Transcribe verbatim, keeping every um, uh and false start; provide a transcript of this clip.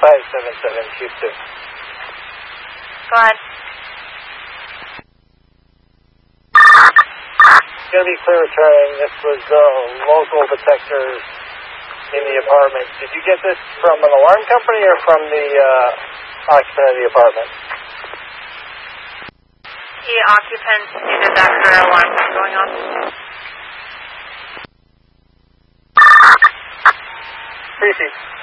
five seven seven Q two. Go ahead. Going to be clear return. This was the local detectors in the apartment. Did you get this from an alarm company or from the uh, occupant of the apartment? The occupant stated that her alarm was going off. Tracy.